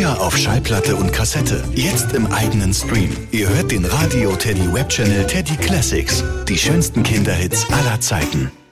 oder auf Schallplatte und Kassette. Jetzt im eigenen Stream. Ihr hört den Radio Teddy Webchannel Teddy Classics. Die schönsten Kinderhits aller Zeiten.